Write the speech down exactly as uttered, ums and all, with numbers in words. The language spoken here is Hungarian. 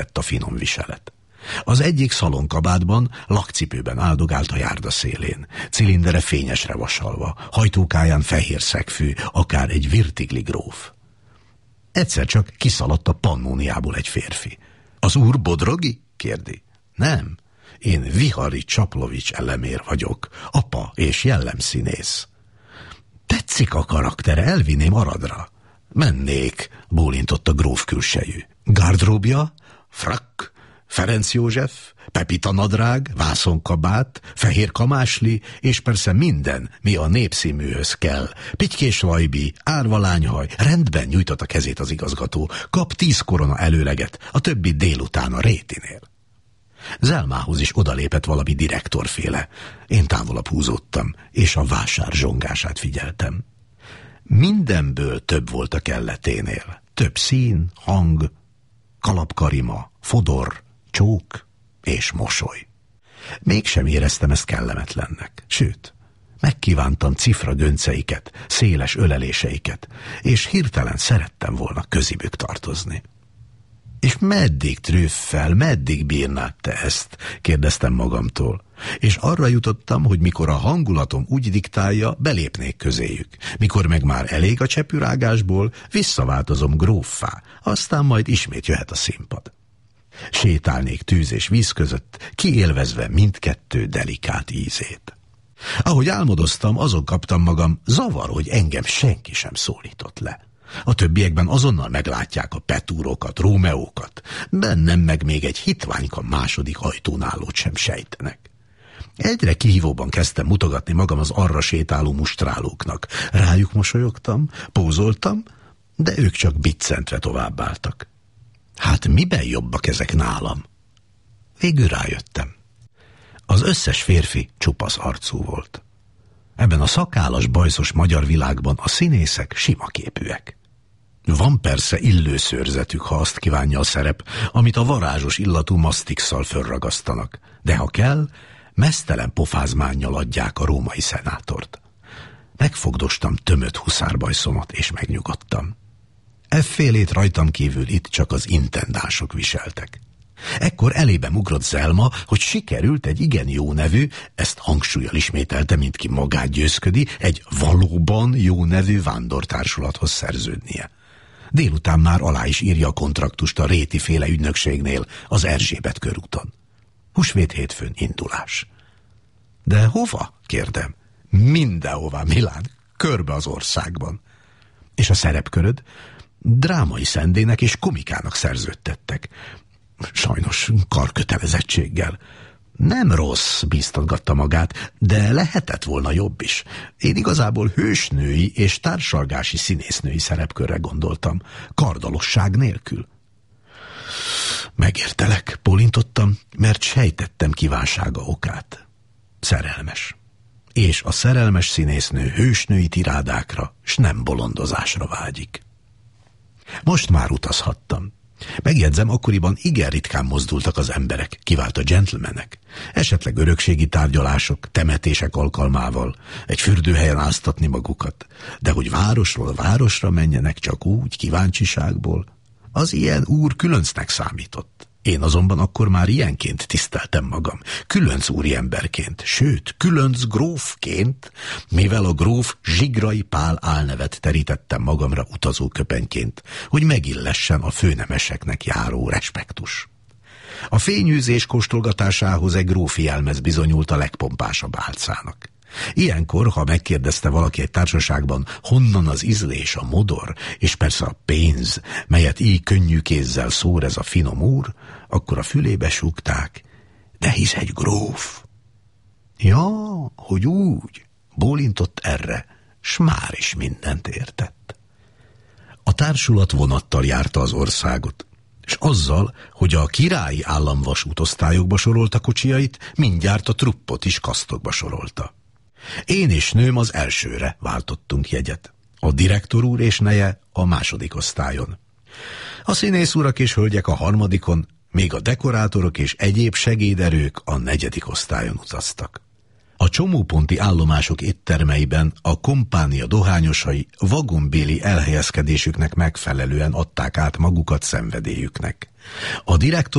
lett a finom viselet. Az egyik szalonkabátban, lakcipőben áldogált a járda szélén, cilindere fényesre vasalva, hajtókáján fehér szegfű, akár egy virtigli gróf. Egyszer csak kiszaladt a pannóniából egy férfi. Az úr Bodrogi? Kérdi. Nem, én Vihari Csaplovics elemér vagyok, apa és jellemszínész. Tetszik a karaktere, elvinném Aradra. Mennék, bólintott a gróf külsejű. Gardróbja, frakk, Ferenc József, Pepita nadrág, vászonkabát, fehér kamásli, és persze minden, mi a népszínműhöz kell. Pitykés vajbi, árva lányhaj, rendben nyújtott a kezét az igazgató, kap tíz korona előleget, a többi délután a Rétinél. Zelmához is odalépett valami direktorféle. Én távolabb húzódtam, és a vásár zsongását figyeltem. Mindenből több volt a kelleténél. Több szín, hang, kalapkarima, fodor, csók és mosoly. Mégsem éreztem ezt kellemetlennek. Sőt, megkívántam cifra gönceiket, széles öleléseiket, és hirtelen szerettem volna közibük tartozni. És meddig trüffel, meddig bírnád te ezt? Kérdeztem magamtól. És arra jutottam, hogy mikor a hangulatom úgy diktálja, belépnék közéjük. Mikor meg már elég a csepürágásból, visszaváltozom gróffá, aztán majd ismét jöhet a színpad. Sétálnék tűz és víz között, kiélvezve mindkettő delikát ízét. Ahogy álmodoztam, azon kaptam magam, zavar, hogy engem senki sem szólított le. A többiekben azonnal meglátják a petúrokat, rómeókat, bennem meg még egy hitványka második ajtónálót sem sejtenek. Egyre kihívóban kezdtem mutogatni magam az arra sétáló mustrálóknak. Rájuk mosolyogtam, pózoltam, de ők csak biccentve továbbáltak. Hát miben jobbak ezek nálam? Végül rájöttem. Az összes férfi csupasz arcú volt. Ebben a szakállas, bajszos magyar világban a színészek sima képűek. Van persze illőszőrzetük, ha azt kívánja a szerep, amit a varázsos illatú masztikszal fölragasztanak, de ha kell, meztelen pofázmánnyal adják a római szenátort. Megfogdostam tömött huszárbajszomat, és megnyugodtam. Effélét rajtam kívül itt csak az intendánsok viseltek. Ekkor elében ugrott Zelma, hogy sikerült egy igen jó nevű, ezt hangsúllyal ismételte, mint ki magát győzködi, egy valóban jó nevű vándortársulathoz szerződnie. Délután már alá is írja a kontraktust a Réti féle ügynökségnél, az Erzsébet körúton. Húsvét hétfőn indulás. De hova? Kérdem. Mindenhová, Milán, körbe az országban. És a szerepköröd? Drámai szendének és komikának szerződtettek. Sajnos karkötelezettséggel. Nem rossz, bíztatgatta magát, de lehetett volna jobb is. Én igazából hősnői és társalgási színésznői szerepkörre gondoltam, kardalosság nélkül. Megértelek, bólintottam, mert sejtettem kívánsága okát. Szerelmes. És a szerelmes színésznő hősnői tirádákra, s nem bolondozásra vágyik. Most már utazhattam. Megjegyzem, akkoriban igen ritkán mozdultak az emberek, kivált a gentlemanek. Esetleg örökségi tárgyalások, temetések alkalmával, egy fürdőhelyen áztatni magukat, de hogy városról városra menjenek csak úgy, kíváncsiságból, az ilyen úr különcnek számított. Én azonban akkor már ilyenként tiszteltem magam, különc úriemberként, sőt, különc grófként, mivel a gróf Zsigrai Pál álnevet terítettem magamra utazóköpenyként, hogy megillessen a főnemeseknek járó respektus. A fényűzés kóstolgatásához egy grófi jelmez bizonyult a legpompásabb álcának. Ilyenkor, ha megkérdezte valaki egy társaságban, honnan az ízlés, a modor, és persze a pénz, melyet így könnyű kézzel szór ez a finom úr, akkor a fülébe súgták, de hisz egy gróf. Ja, hogy úgy, bólintott erre, s már is mindent értett. A társulat vonattal járta az országot, és azzal, hogy a királyi államvasút osztályokba sorolta kocsiait, mindjárt a truppot is kasztokba sorolta. Én és nőm az elsőre váltottunk jegyet. A direktor úr és neje a második osztályon. A színész urak és hölgyek a harmadikon, még a dekorátorok és egyéb segéderők a negyedik osztályon utaztak. A csomóponti állomások éttermeiben a kompánia dohányosai vagonbéli elhelyezkedésüknek megfelelően adták át magukat szenvedélyüknek. A direktor